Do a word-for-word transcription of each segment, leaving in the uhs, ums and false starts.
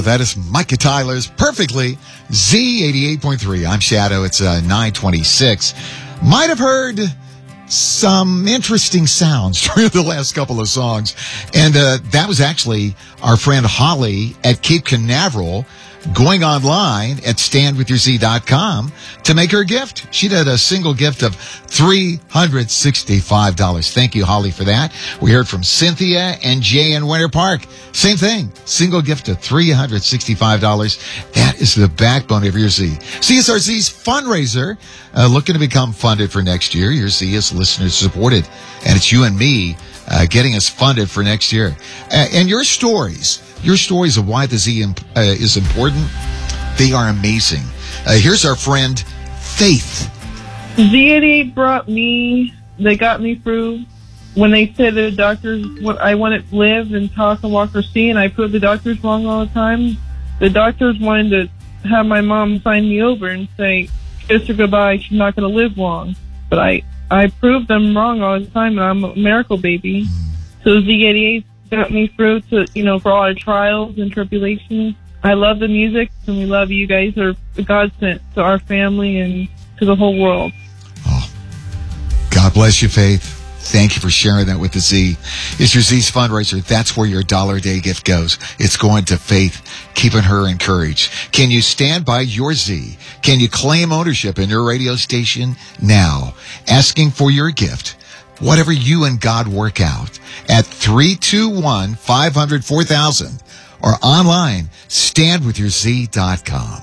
that is Micah Tyler's Perfectly, Z eighty-eight point three. I'm Shadow. It's uh, nine twenty-six. Might have heard some interesting sounds during the last couple of songs. And uh, that was actually our friend Holly at Cape Canaveral going online at stand with your z dot com to make her a gift. She did a single gift of three hundred sixty-five dollars. Thank you, Holly, for that. We heard from Cynthia and Jay in Winter Park. Same thing. Single gift of three hundred sixty-five dollars. That is the backbone of your Z. C S R Z's fundraiser, uh, looking to become funded for next year. Your Z is listener supported, and it's you and me uh, getting us funded for next year. Uh, and your stories, your stories of why the Z imp- uh, is important, they are amazing. Uh, here's our friend, Faith. Z eighty-eight brought me, they got me through when they said the doctors, what I wanted to live and talk and walk or see, and I proved the doctors wrong all the time. The doctors wanted to have my mom sign me over and say, kiss her goodbye, she's not going to live long. But I, I proved them wrong all the time, and I'm a miracle baby. So Z eighty-eight got me through to, you know, for all our trials and tribulations. I love the music, and we love you guys. Are God sent to our family and to the whole world. Oh, God bless you, Faith. Thank you for sharing that with the Z. It's your Z's fundraiser. That's where your dollar a day gift goes. It's going to Faith, keeping her encouraged. Can you stand by your Z? Can you claim ownership in your radio station now? Asking for your gift, whatever you and God work out, at three two one, five hundred, four thousand or online, stand with your z dot com.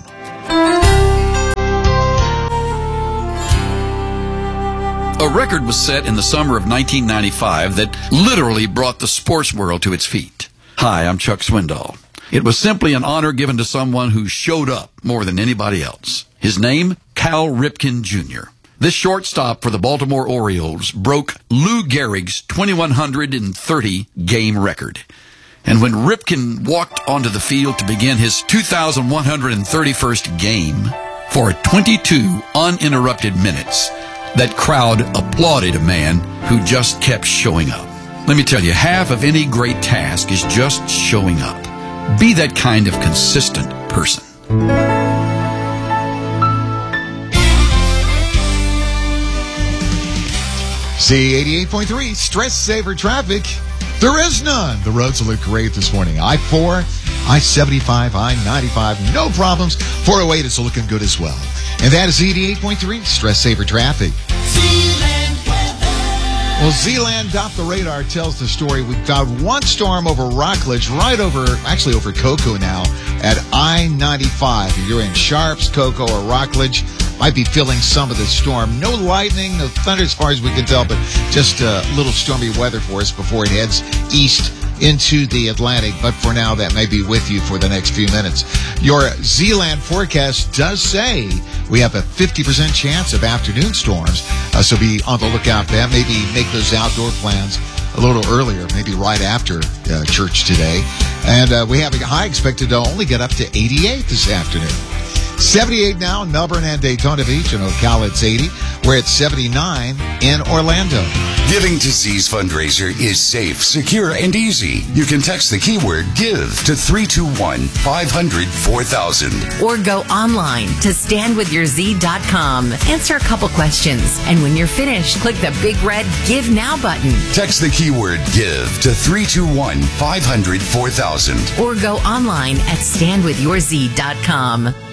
A record was set in the summer of nineteen ninety-five that literally brought the sports world to its feet. Hi, I'm Chuck Swindoll. It was simply an honor given to someone who showed up more than anybody else. His name, Cal Ripken Junior This shortstop for the Baltimore Orioles broke Lou Gehrig's twenty-one thirty game record. And when Ripken walked onto the field to begin his two thousand one hundred thirty-first game, for twenty-two uninterrupted minutes, that crowd applauded a man who just kept showing up. Let me tell you, half of any great task is just showing up. Be that kind of consistent person. Z eighty-eight point three, stress saver traffic. There is none. The roads look great this morning. I four, I seventy-five, I ninety-five, no problems. four oh eight is looking good as well. And that is Z eighty-eight point three, stress saver traffic. Z-Land weather. Well, Z-Land Off the Radar tells the story. We've got one storm over Rockledge, right over, actually over Cocoa now, at I ninety-five. If you're in Sharps, Cocoa, or Rockledge, might be feeling some of the storm. No lightning, no thunder as far as we can tell, but just a little stormy weather for us before it heads east into the Atlantic. But for now, that may be with you for the next few minutes. Your Z-Land forecast does say we have a fifty percent chance of afternoon storms, uh, so be on the lookout for that. Maybe make those outdoor plans a little earlier, maybe right after uh, church today. And uh, we have a high expected to only get up to eighty-eight this afternoon. seventy-eight now in Melbourne and Daytona Beach. In Ocala, it's eighty. We're at seventy-nine in Orlando. Giving to Z's fundraiser is safe, secure, and easy. You can text the keyword GIVE to three two one, five hundred, four thousand. Or go online to stand with your z dot com. Answer a couple questions. And when you're finished, click the big red Give Now button. Text the keyword GIVE to three two one, five hundred, four thousand. Or go online at stand with your z dot com.